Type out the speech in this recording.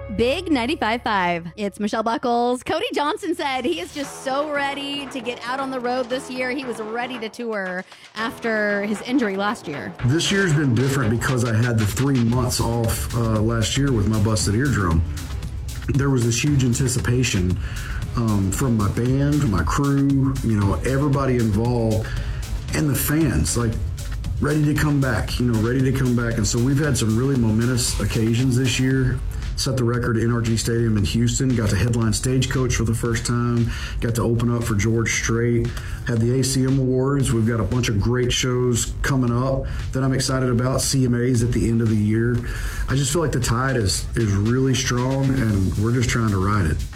Big 95.5. It's Michelle Buckles. Cody Johnson said he is just so ready to get out on the road this year. He was ready to tour after his injury last year. This year's been different because I had the 3 months off last year with my busted eardrum. There was this huge anticipation from my band, my crew, everybody involved, and the fans, ready to come back, ready to come back. And so we've had some really momentous occasions this year. Set the record at NRG Stadium in Houston, got to headline Stagecoach for the first time, got to open up for George Strait, had the ACM Awards. We've got a bunch of great shows coming up that I'm excited about, CMAs at the end of the year. I just feel like the tide is really strong, and we're just trying to ride it.